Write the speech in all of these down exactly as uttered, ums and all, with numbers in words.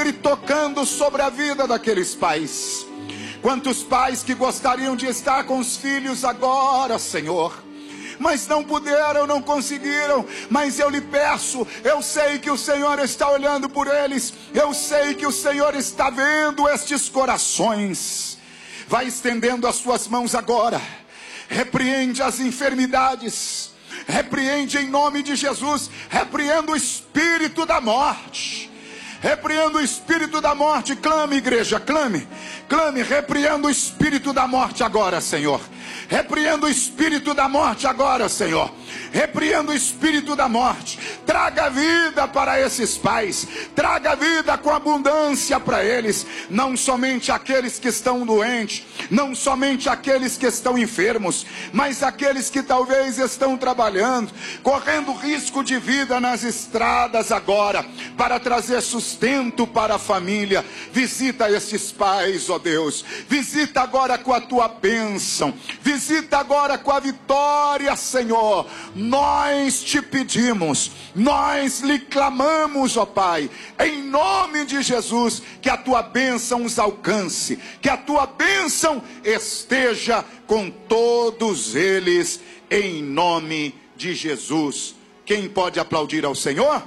tocando sobre a vida daqueles pais. Quantos pais que gostariam de estar com os filhos agora, Senhor, mas não puderam, não conseguiram. Mas eu lhe peço, eu sei que o Senhor está olhando por eles, eu sei que o Senhor está vendo estes corações. Vai estendendo as suas mãos agora, repreende as enfermidades, repreende em nome de Jesus, repreenda o espírito da morte, repreenda o espírito da morte. Clame, igreja, clame, clame, repreenda o espírito da morte agora, Senhor. Repreenda o espírito da morte agora, Senhor. Repreenda o espírito da morte. Traga vida para esses pais. Traga vida com abundância para eles. Não somente aqueles que estão doentes, não somente aqueles que estão enfermos, mas aqueles que talvez estão trabalhando, correndo risco de vida nas estradas agora, para trazer sustento para a família. Visita esses pais, ó Deus. Visita agora com a tua bênção. Visita agora com a vitória, Senhor. Nós te pedimos, nós lhe clamamos, ó Pai, em nome de Jesus, que a tua bênção os alcance, que a tua bênção esteja com todos eles, em nome de Jesus. Quem pode aplaudir ao Senhor?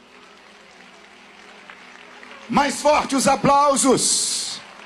Mais forte os aplausos.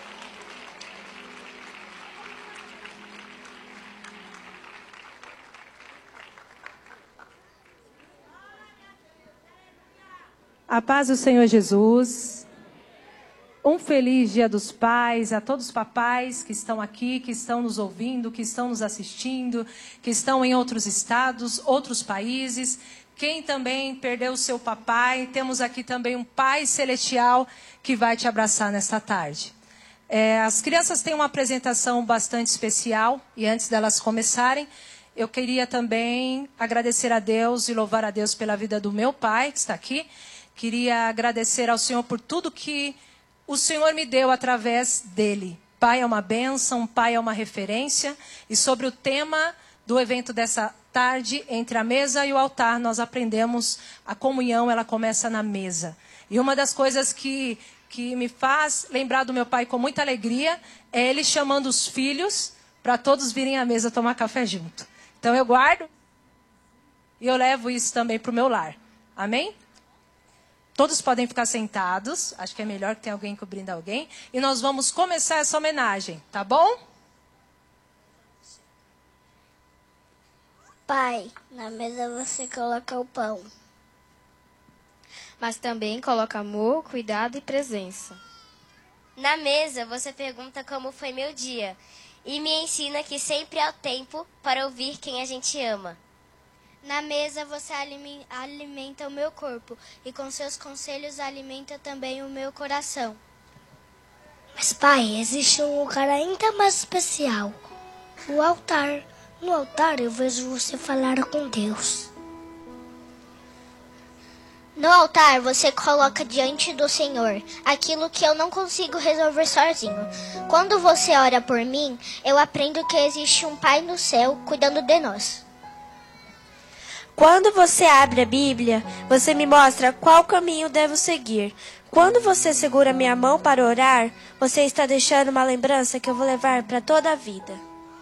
A paz do Senhor Jesus. Um feliz Dia dos Pais a todos os papais que estão aqui, que estão nos ouvindo, que estão nos assistindo, que estão em outros estados, outros países. Quem também perdeu o seu papai, temos aqui também um Pai Celestial que vai te abraçar nesta tarde. É, as crianças têm uma apresentação bastante especial e antes delas começarem, eu queria também agradecer a Deus e louvar a Deus pela vida do meu pai que está aqui. Queria agradecer ao Senhor por tudo que o Senhor me deu através dele. Pai é uma bênção, pai é uma referência. E sobre o tema do evento dessa tarde, entre a mesa e o altar, nós aprendemos a comunhão, ela começa na mesa. E uma das coisas que, que me faz lembrar do meu pai com muita alegria é ele chamando os filhos para todos virem à mesa tomar café junto. Então eu guardo e eu levo isso também para o meu lar. Amém? Todos podem ficar sentados. Acho que é melhor que tenha alguém cobrindo alguém. E nós vamos começar essa homenagem, tá bom? Pai, na mesa você coloca o pão. Mas também coloca amor, cuidado e presença. Na mesa você pergunta como foi meu dia. E me ensina que sempre há tempo para ouvir quem a gente ama. Na mesa você alimenta o meu corpo e com seus conselhos alimenta também o meu coração. Mas pai, existe um lugar ainda mais especial, o altar. No altar eu vejo você falar com Deus. No altar você coloca diante do Senhor aquilo que eu não consigo resolver sozinho. Quando você ora por mim, eu aprendo que existe um Pai no céu cuidando de nós. Quando você abre a Bíblia, você me mostra qual caminho devo seguir. Quando você segura minha mão para orar, você está deixando uma lembrança que eu vou levar para toda a vida.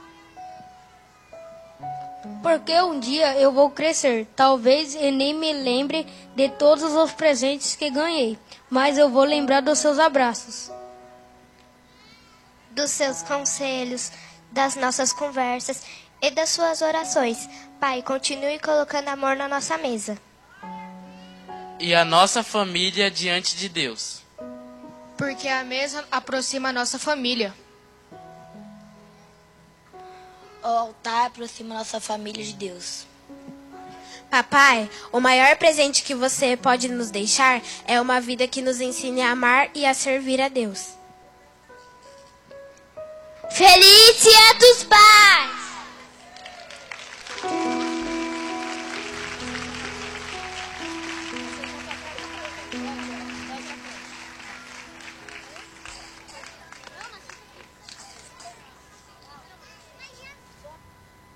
Porque um dia eu vou crescer. Talvez eu nem me lembre de todos os presentes que ganhei, mas eu vou lembrar dos seus abraços, dos seus conselhos, das nossas conversas e das suas orações. Pai, continue colocando amor na nossa mesa. E a nossa família diante de Deus. Porque a mesa aproxima a nossa família. O altar aproxima a nossa família de Deus. Papai, o maior presente que você pode nos deixar é uma vida que nos ensine a amar e a servir a Deus. Feliz Dia dos Pais!